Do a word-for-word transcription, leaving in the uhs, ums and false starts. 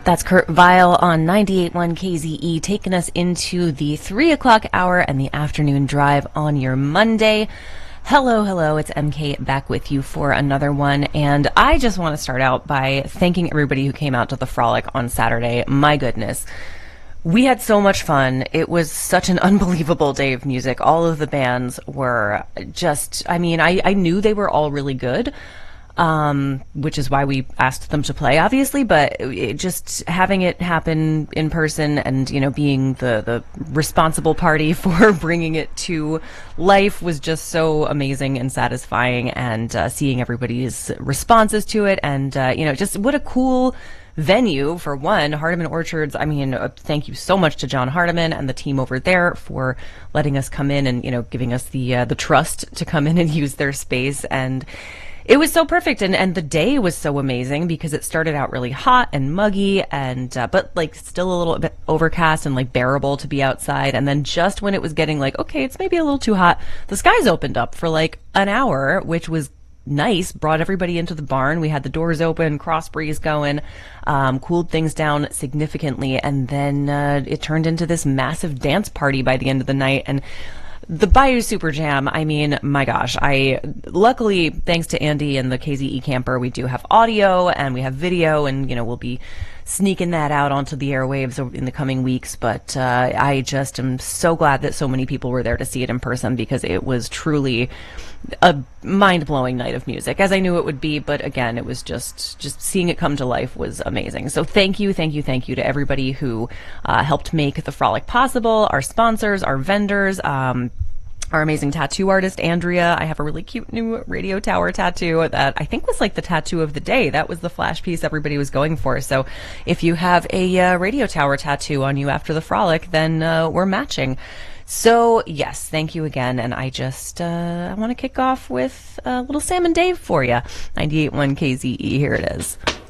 That's Kurt Vile on ninety-eight point one K Z E, taking us into the three o'clock hour and the afternoon drive on your Monday. Hello, hello, it's M K back with you for another one, and I just want to start out by thanking everybody who came out to the Frolic on Saturday. My goodness. We had so much fun. It was such an unbelievable day of music. All of the bands were just, I mean, I, I knew they were all really good. Um, which is why we asked them to play, obviously, but it, just having it happen in person and, you know, being the, the responsible party for bringing it to life was just so amazing and satisfying, and uh, seeing everybody's responses to it, and, uh, you know, just what a cool venue. For one, Hardiman Orchards, I mean, uh, thank you so much to John Hardiman and the team over there for letting us come in and, you know, giving us the, uh, the trust to come in and use their space. And it was so perfect, and, and the day was so amazing because it started out really hot and muggy, and uh, but like still a little bit overcast and like bearable to be outside. And then just when it was getting like, okay, it's maybe a little too hot, the skies opened up for like an hour, which was nice. Brought everybody into the barn. We had the doors open, cross breeze going, um, cooled things down significantly, and then uh, it turned into this massive dance party by the end of the night. And the Bayou Super Jam, I mean, my gosh, I, luckily, thanks to Andy and the K Z E camper, we do have audio and we have video, and, you know, we'll be sneaking that out onto the airwaves in the coming weeks. But uh, I just am so glad that so many people were there to see it in person, because it was truly a mind-blowing night of music, as I knew it would be. But again, it was just just seeing it come to life was amazing. So thank you, thank you, thank you to everybody who uh, helped make the Frolic possible, our sponsors, our vendors, um, our amazing tattoo artist, Andrea. I have a really cute new radio tower tattoo that I think was like the tattoo of the day. That was the flash piece everybody was going for. So if you have a uh, radio tower tattoo on you after the Frolic, then uh, we're matching. So yes, thank you again. And I just, uh, I want to kick off with a little Sam and Dave for you. ninety-eight point one K Z E, here it is.